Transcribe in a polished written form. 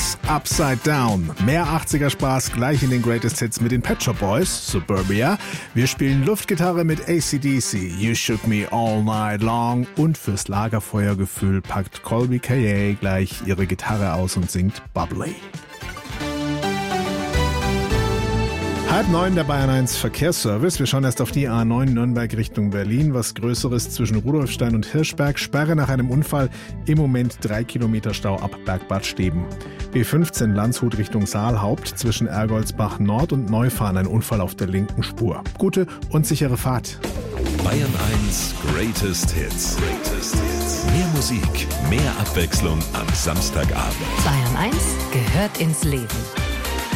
Brothers, Upside Down. Mehr 80er-Spaß gleich in den Greatest Hits mit den Pet Shop Boys, Suburbia. Wir spielen Luftgitarre mit AC/DC, You Shook Me All Night Long. Und fürs Lagerfeuergefühl packt Colby Kaye gleich ihre Gitarre aus und singt Bubbly. 8:30 der Bayern 1 Verkehrsservice. Wir schauen erst auf die A9 Nürnberg Richtung Berlin. Was Größeres zwischen Rudolfstein und Hirschberg. Sperre nach einem Unfall. Im Moment 3 Kilometer Stau ab Bergbad Steben. B15 Landshut Richtung Saalhaupt. Zwischen Ergoldsbach Nord und Neufahren ein Unfall auf der linken Spur. Gute und sichere Fahrt. Bayern 1 Greatest Hits. Mehr Musik, mehr Abwechslung am Samstagabend. Bayern 1 gehört ins Leben.